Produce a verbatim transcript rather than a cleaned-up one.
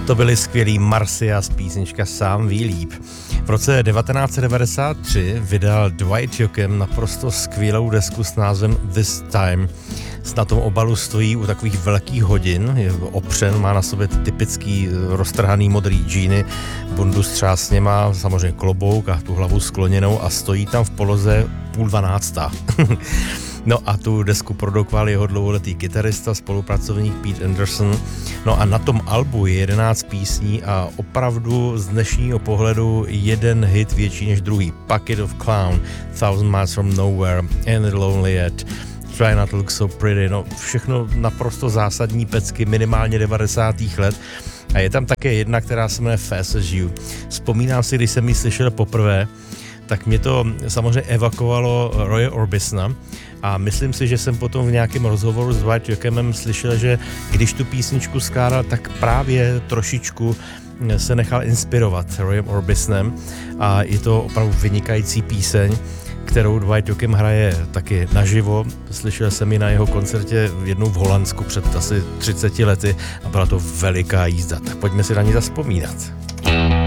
To byly skvělý Marcias, písnička Sám ví líp. V roce devatenáct set devadesát tři vydal Dwight Yoakam naprosto skvělou desku s názvem This Time. Na tom obalu stojí u takových velkých hodin, je opřen, má na sobě typický roztrhaný modrý džíny, bundu s třásněma, samozřejmě klobouk a tu hlavu skloněnou a stojí tam v poloze půl dvanáctá. No a tu desku produkoval jeho dlouholetý kytarista, spolupracovník Pete Anderson. No a na tom albu je jedenáct písní a opravdu z dnešního pohledu jeden hit větší než druhý. Bucket of Clown, Thousand Miles from Nowhere, And the Lonely Yet, Try Not to Look So Pretty, no všechno naprosto zásadní pecky minimálně devadesátých let. A je tam také jedna, která se jmenuje Fast As You. Vzpomínám si, když jsem ji slyšel poprvé, tak mě to samozřejmě evakovalo Roye Orbisona a myslím si, že jsem potom v nějakém rozhovoru s Dwight Yoakamem slyšel, že když tu písničku skládal, tak právě trošičku se nechal inspirovat Royem Orbisonem a je to opravdu vynikající píseň, kterou Dwight Yoakam hraje taky naživo. Slyšel jsem ji na jeho koncertě jednou v Holandsku před asi třiceti lety a byla to veliká jízda. Tak pojďme si na ní zavzpomínat.